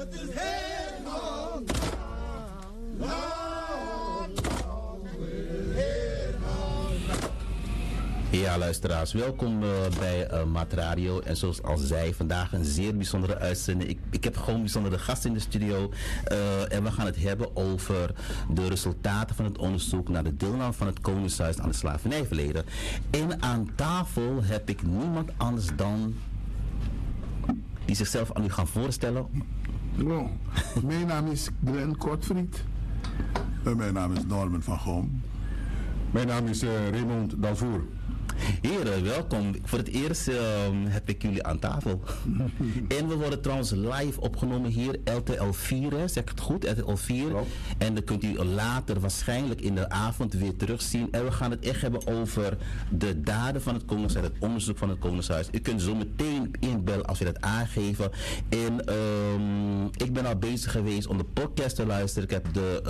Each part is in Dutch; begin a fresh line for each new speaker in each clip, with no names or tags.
Ja, luisteraars, welkom bij Mat Radio. En zoals al zei, vandaag een zeer bijzondere uitzending. Ik heb gewoon bijzondere gasten in de studio. En we gaan het hebben over de resultaten van het onderzoek naar de deelname van het Koningshuis aan het slavernijverleden. En aan tafel heb ik niemand anders dan die zichzelf aan u gaan voorstellen.
Oh, mijn naam is Glenn Kortfried.
En mijn naam is Norman van Goom.
Mijn naam is Raymond Dalvoer.
Heren, welkom. Voor het eerst heb ik jullie aan tafel. En we worden trouwens live opgenomen hier, RTL 4, hè? Zeg ik het goed? RTL 4.
Klopt.
En dan kunt u later waarschijnlijk in de avond weer terugzien. En we gaan het echt hebben over de daden van het Koningshuis, het onderzoek van het Koningshuis. U kunt zo meteen inbellen als u dat aangeven. En ik ben al bezig geweest om de podcast te luisteren. Ik heb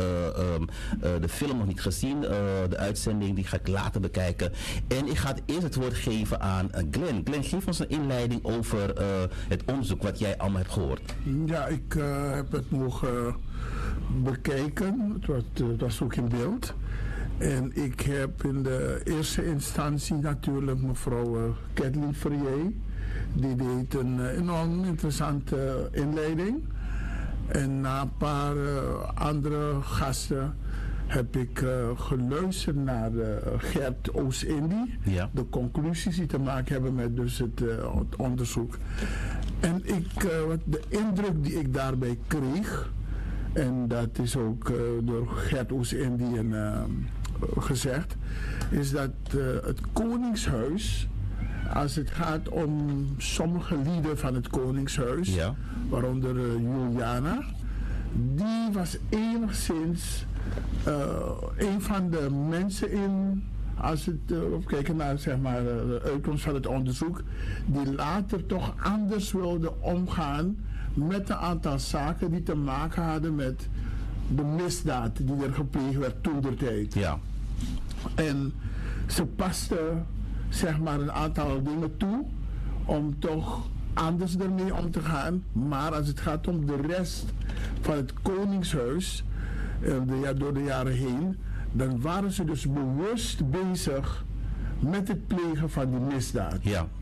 de film nog niet gezien. De uitzending die ga ik later bekijken. En ik ga eerst het woord geven aan Glenn. Glenn, geef ons een inleiding over het onderzoek wat jij allemaal hebt gehoord.
Ja, ik heb het mogen bekijken. Het was ook in beeld. En ik heb in de eerste instantie natuurlijk mevrouw Kathleen Verrier. Die deed een enorm interessante inleiding. En na een paar andere gasten heb ik geluisterd naar Gert Oost-Indie.
Ja.
De conclusies die te maken hebben met dus het onderzoek. En de indruk die ik daarbij kreeg, en dat is ook door Gert Oost-Indie gezegd, is dat het Koningshuis, als het gaat om sommige lieden van het Koningshuis, ja, waaronder Juliana, die was enigszins een van de mensen in, als we kijken naar zeg maar, de uitkomst van het onderzoek, die later toch anders wilde omgaan met een aantal zaken die te maken hadden met de misdaad die er gepleegd werd toen der tijd.
Ja.
En ze paste zeg maar een aantal dingen toe om toch anders ermee om te gaan. Maar als het gaat om de rest van het Koningshuis, door de jaren heen, dan waren ze dus bewust bezig met het plegen van die misdaad.
Ja.